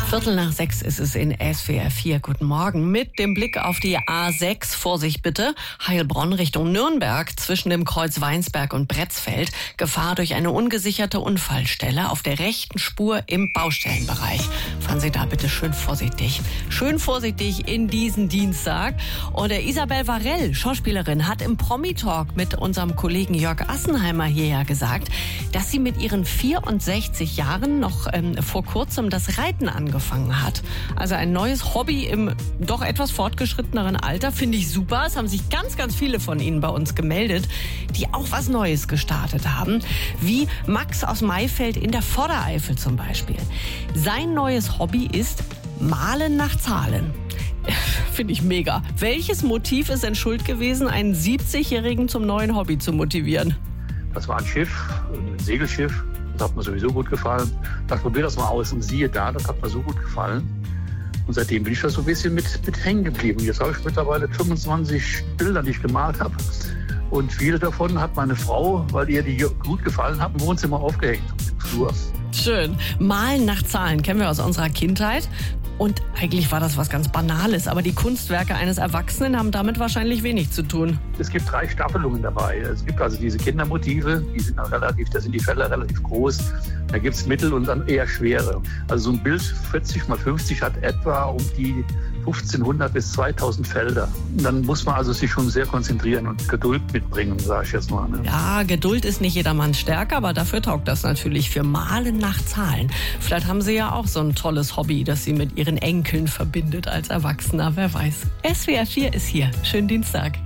5:15 ist es in SWR 4. Guten Morgen. Mit dem Blick auf die A6, Vorsicht bitte, Heilbronn Richtung Nürnberg zwischen dem Kreuz Weinsberg und Bretzfeld. Gefahr durch eine ungesicherte Unfallstelle auf der rechten Spur im Baustellenbereich. Fahren Sie da bitte schön vorsichtig. Schön vorsichtig in diesen Dienstag. Und Isabel Varell, Schauspielerin, hat im Promi-Talk mit unserem Kollegen Jörg Assenheimer hierher gesagt, dass sie mit ihren 64 Jahren noch vor kurzem das Reiten angefangen hat. Also ein neues Hobby im doch etwas fortgeschritteneren Alter, finde ich super. Es haben sich ganz, ganz viele von Ihnen bei uns gemeldet, die auch was Neues gestartet haben, wie Max aus Maifeld in der Vordereifel zum Beispiel. Sein neues Hobby ist Malen nach Zahlen. Finde ich mega. Welches Motiv ist denn schuld gewesen, einen 70-Jährigen zum neuen Hobby zu motivieren? Das war ein Schiff, ein Segelschiff. Das hat mir sowieso gut gefallen. Ich probiere das mal aus und siehe da, das hat mir so gut gefallen. Und seitdem bin ich da so ein bisschen mit hängen geblieben. Jetzt habe ich mittlerweile 25 Bilder, die ich gemalt habe. Und viele davon hat meine Frau, weil ihr die gut gefallen haben, im Wohnzimmer aufgehängt. Im Flur. Schön. Malen nach Zahlen kennen wir aus unserer Kindheit. Und eigentlich war das was ganz Banales, aber die Kunstwerke eines Erwachsenen haben damit wahrscheinlich wenig zu tun. Es gibt 3 Staffelungen dabei. Es gibt also diese Kindermotive, da sind die Felder relativ groß. Da gibt es mittel und dann eher schwere. Also so ein Bild 40 mal 50 hat etwa um die 1500 bis 2000 Felder. Und dann muss man also sich schon sehr konzentrieren und Geduld mitbringen, sage ich jetzt mal. Ne? Ja, Geduld ist nicht jedermanns Stärke, aber dafür taugt das natürlich für Malen nach Zahlen. Vielleicht haben Sie ja auch so ein tolles Hobby, das Sie mit Ihren Enkeln verbindet als Erwachsener, wer weiß. SWR 4 ist hier. Schönen Dienstag.